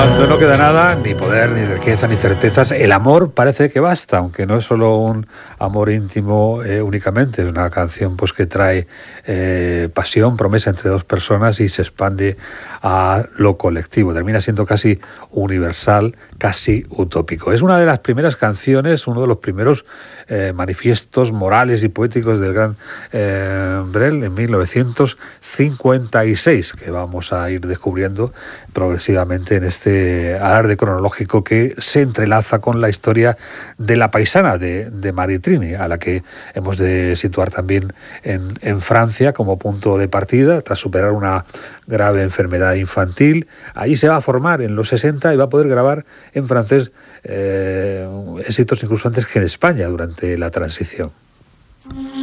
Cuando no queda nada, ni poder, ni riqueza, ni certezas, el amor parece que basta, aunque no es solo un amor íntimo únicamente, es una canción pues que trae pasión, promesa entre dos personas y se expande a lo colectivo. Termina siendo casi universal, casi utópico. Es una de las primeras canciones, uno de los primeros manifiestos morales y poéticos del gran Brel en 1956, que vamos a ir descubriendo progresivamente en este alarde cronológico que se entrelaza con la historia de la paisana de Maritrini, a la que hemos de situar también en Francia como punto de partida, tras superar una grave enfermedad infantil. Ahí se va a formar en los 60 y va a poder grabar en francés éxitos incluso antes que en España durante la transición.